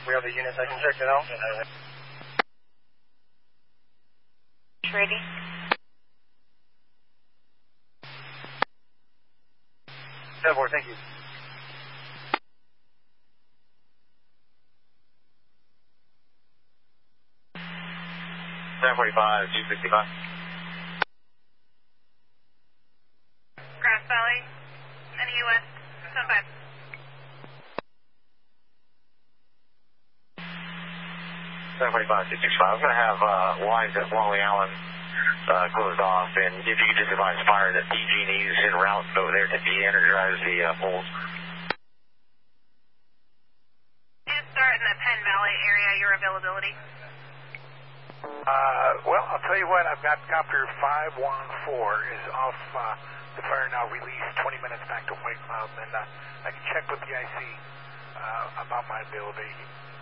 we have the units. I can check it out. Ready? 10-4, thank you. $1045, G65. Grass Valley, NEUS, 75. $1045, I'm going to have lines at Wally Allen closed off, and if you could just advise fire that PG&E's en route over there to de-energize the poles. And start in the Penn Valley area, your availability. Well, I'll tell you what, I've got copter 514 is off the fire now, released 20 minutes back to White Cloud, and I can check with the IC about my availability.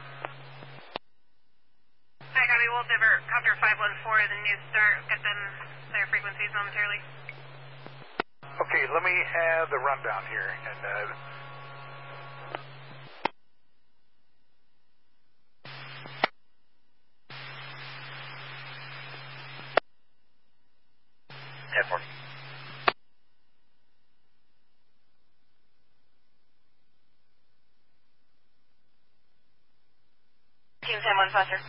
Hi, copy, we'll divert copter 514 to the new start, get them their frequencies momentarily. Okay, let me have the rundown here, and 10-4. Team 10-1 Foster.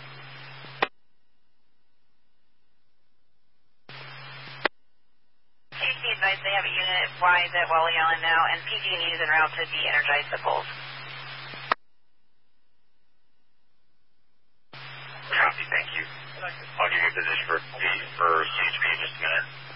CHD advised they have a unit wide at Wally Allen now, and PG&E is en route to de-energize the poles. Copy, thank you. I'll give you a position for CHP in just a minute.